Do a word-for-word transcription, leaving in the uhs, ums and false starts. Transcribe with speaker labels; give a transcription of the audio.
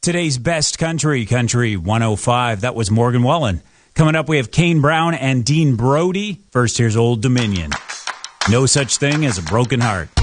Speaker 1: Today's best country, Country one oh five. That was Morgan Wallen. Coming up, we have Kane Brown and Dean Brody. First, here's Old Dominion. No such thing as a broken heart.